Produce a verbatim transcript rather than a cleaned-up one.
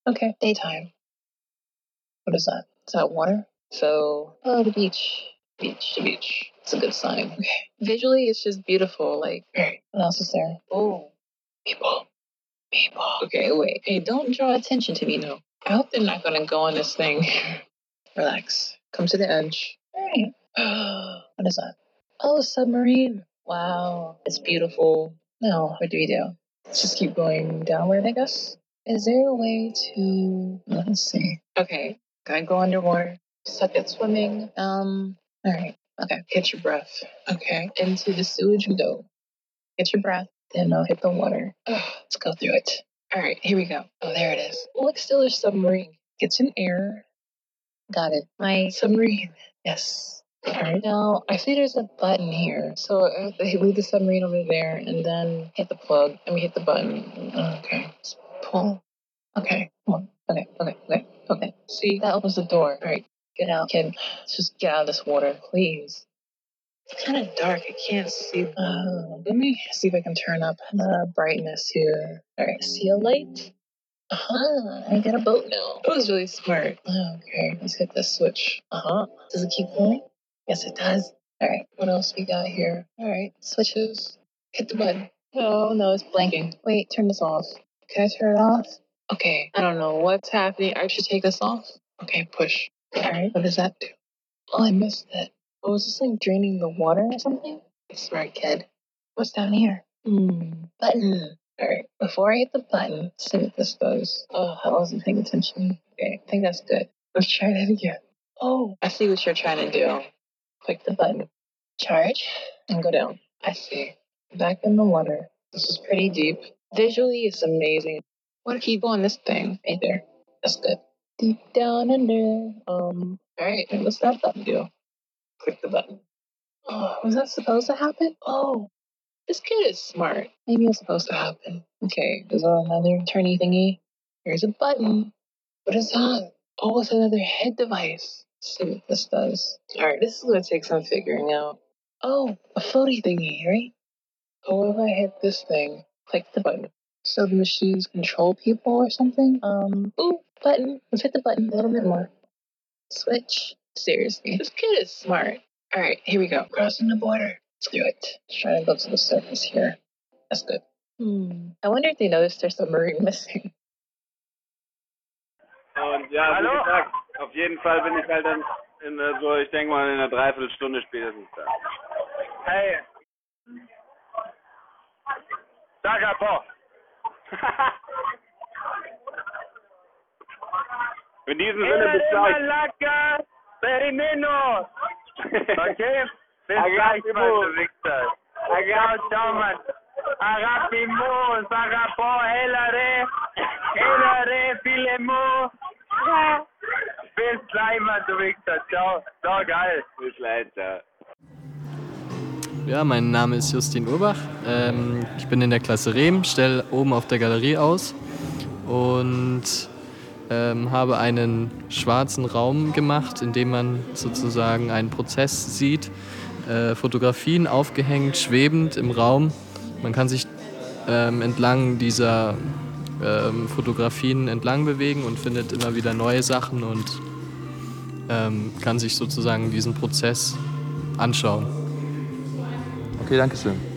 Okay, daytime. What is that? Is that water? So, oh, the beach. Beach, the beach. It's a good sign. Okay. Visually, it's just beautiful. Like, okay, what else is there? Oh, people. People. Okay, wait. Hey, don't draw attention to me, no. I hope they're not going to go on this thing. Relax. Come to the edge. All right. What is that? Oh, a submarine. Wow. It's beautiful. Now, what do we do? Let's just keep going downward, I guess. Is there a way to... Let's see. Okay. Gotta go underwater. Suck at swimming. Um, all right. Okay. Catch your breath. Okay. Into the sewage we go. Get your breath. Then I'll hit the water. Ugh, let's go through it. All right. Here we go. Oh, there it is. Look, still a submarine. Get some air. Got it. My submarine. Yes. All right. Now, I see there's a button here. So I have to leave the submarine over there and then hit the plug and we hit the button. Okay. Let's pull. Okay. Come on. Okay. Okay. Okay. Okay. See, that opens the door. All right. Get out, kid. Let's just get out of this water, please. It's kind of dark. I can't see. Uh, let me see if I can turn up the brightness here. All right. See a light? Uh-huh. I got a boat now. That was really smart. Okay. Let's hit this switch. Uh-huh. Does it keep going? Yes, it does. All right. What else we got here? All right. Switches. Hit the button. Oh, no. It's blinking. Wait. Turn this off. Can I turn it off? Okay. I don't know what's happening. I should take this off. Okay. Push. All right. What does that do? Oh, I missed it. Oh, is this like draining the water or something? Smart kid. What's down here? Hmm. Button. All right. Before I hit the button, let's see what this does. Oh, I wasn't paying attention. Okay. I think that's good. Let's try that again. Oh, I see what you're trying to do. Click the button. Charge. And go down. I see. Back in the water. This is pretty deep. Visually, it's amazing. What if you go on this thing right there? That's good. Deep down under. Um. All right. What's that button do? Click the button. Oh, was that supposed to happen? Oh, this kid is smart. Maybe it's supposed to happen. Okay, is there another turny thingy? Here's a button. What is that? Oh, it's another head device. Let's see what this does. All right, this is going to take some figuring out. Oh, a floaty thingy, right? Oh, if I hit this thing, click the button. So the machines control people or something? Um, ooh, button. Let's hit the button a little bit more. Switch. Seriously, this kid is smart. All right, here we go. Crossing the border. Let's do it. Let's try to go to the surface here. That's good. Hmm. I wonder if they noticed there's a submarine missing. Und ja, Hallo? wie gesagt, auf jeden Fall bin ich halt dann in äh, so, ich denke mal in einer Dreiviertelstunde spätestens da. Hey. Saga po. In diesem Sinne bis gleich. Malaka, Perimeno. Okay? Bis gleich, Meister Victor. Ciao, ciao, Mann. Agapimo, Sagapo, Elare, Elare, Filemo. Bis gleich, Meister Victor. Ciao. Ciao, geil. Bis gleich, ciao. Ja, mein Name ist Justin Urbach. Ähm, ich bin in der Klasse Rehm, stelle oben auf der Galerie aus und ähm, habe einen schwarzen Raum gemacht, in dem man sozusagen einen Prozess sieht. Äh, Fotografien aufgehängt, schwebend im Raum. Man kann sich ähm, entlang dieser ähm, Fotografien entlang bewegen und findet immer wieder neue Sachen und ähm, kann sich sozusagen diesen Prozess anschauen. Okay, danke schön.